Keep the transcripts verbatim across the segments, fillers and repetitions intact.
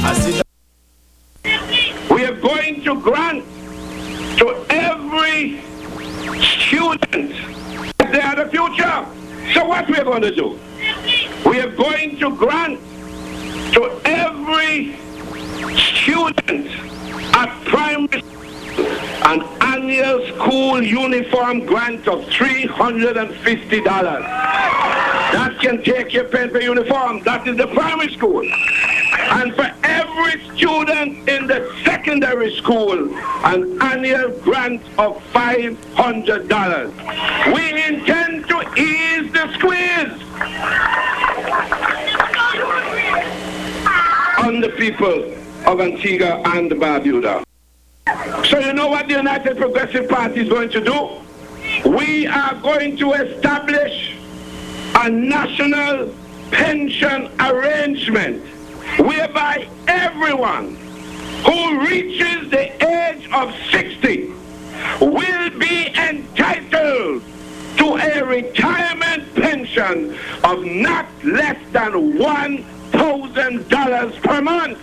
We are going to grant to every student that they are the future. So what we are going to do? We are going to grant to every student at primary an annual school uniform grant of three hundred fifty dollars. That can take your pen for uniform. That is the primary school. And for every student in the secondary school, an annual grant of five hundred dollars. We intend to ease the squeeze on the people of Antigua and Barbuda. So you know what the United Progressive Party is going to do? We are going to establish a national pension arrangement whereby everyone who reaches the age of sixty will be entitled to a retirement pension of not less than one thousand dollars per month.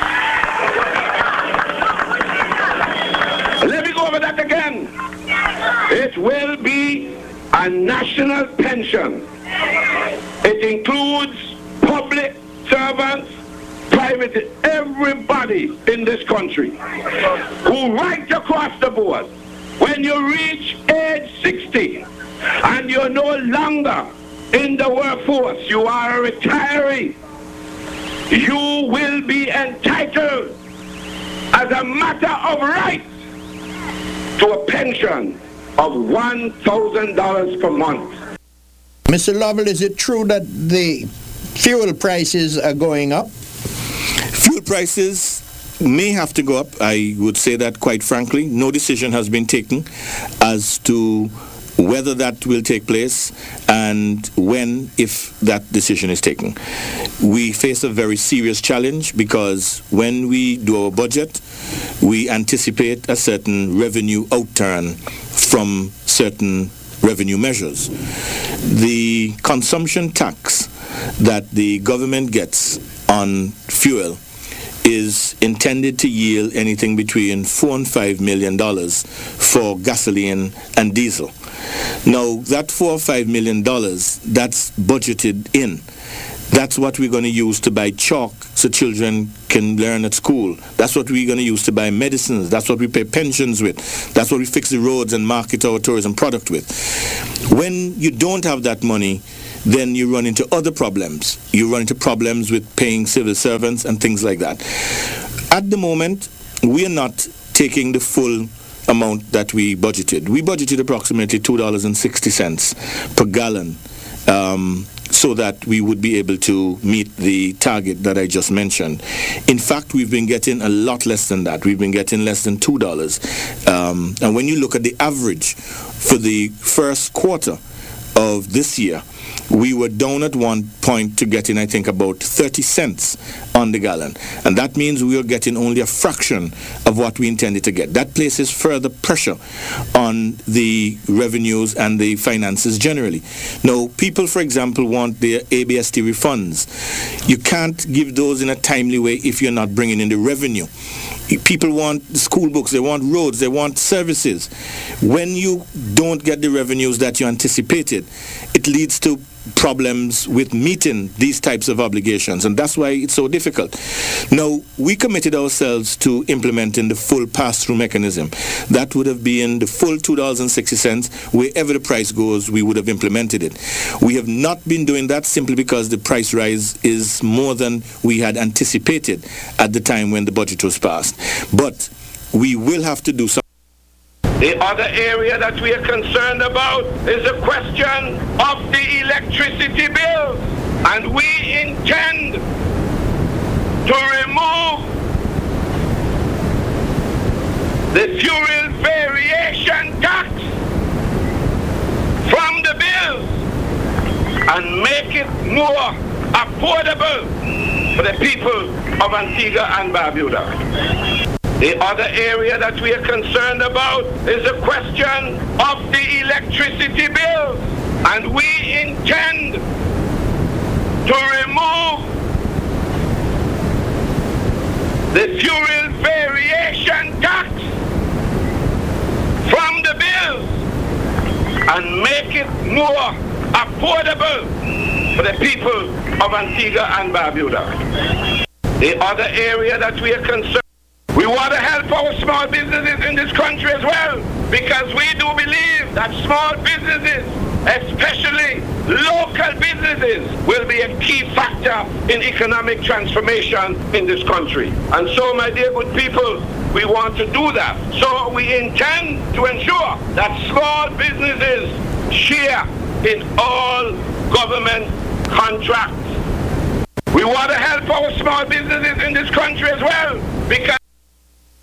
Let me go over that again. It will be a national pension. It includes public servants, private, everybody in this country who right across the board, when you reach age sixty and you're no longer in the workforce, you are a retiree, you will be entitled as a matter of right to a pension of one thousand dollars per month. Mister Lovell, is it true that the fuel prices are going up? Fuel prices may have to go up. I would say that quite frankly. No decision has been taken as to whether that will take place and when, if that decision is taken. We face a very serious challenge because when we do our budget, we anticipate a certain revenue outturn from certain revenue measures. The consumption tax that the government gets on fuel is intended to yield anything between four and five million dollars for gasoline and diesel. Now, that four or five million dollars, that's budgeted in. That's what we're going to use to buy chalk so children can learn at school. That's what we're going to use to buy medicines. That's what we pay pensions with. That's what we fix the roads and market our tourism product with. When you don't have that money, then you run into other problems. You run into problems with paying civil servants and things like that. At the moment, we are not taking the full amount that we budgeted. We budgeted approximately two dollars and sixty cents per gallon um, so that we would be able to meet the target that I just mentioned. In fact, we've been getting a lot less than that. We've been getting less than two dollars. Um, and when you look at the average for the first quarter of this year, we were down at one point to getting, I think, about thirty cents on the gallon. And that means we are getting only a fraction of what we intended to get. That places further pressure on the revenues and the finances generally. Now, people, for example, want their A B S T refunds. You can't give those in a timely way if you're not bringing in the revenue. People want school books, they want roads, they want services. When you don't get the revenues that you anticipated, it leads to problems with meeting these types of obligations, and that's why it's so difficult. Now, we committed ourselves to implementing the full pass-through mechanism. That would have been the full two dollars and sixty cents. Wherever the price goes, we would have implemented it. We have not been doing that simply because the price rise is more than we had anticipated at the time when the budget was passed. But we will have to do something. The other area that we are concerned about is the question of the electricity bill. And we intend to remove the fuel variation tax from the bill and make it more affordable for the people of Antigua and Barbuda. The other area that we are concerned about is the question of the electricity bill. And we intend to remove the fuel variation tax from the bill and make it more affordable for the people of Antigua and Barbuda. The other area that we are concerned, we want to help our small businesses in this country as well, because we do believe that small businesses, especially local businesses, will be a key factor in economic transformation in this country. And so, my dear good people, we want to do that. So we intend to ensure that small businesses share in all government contracts. We want to help our small businesses in this country as well, because